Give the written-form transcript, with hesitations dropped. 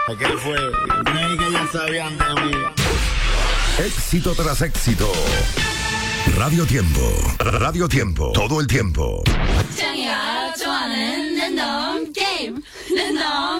¿Qué fue? Creí que ya sabían de mí. Éxito tras éxito. Radio Tiempo. Radio Tiempo. Todo el tiempo. 짱이가 좋아하는 랜덤 게임. 랜덤